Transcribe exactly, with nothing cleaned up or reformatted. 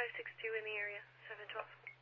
five six two in the area, seven twelve.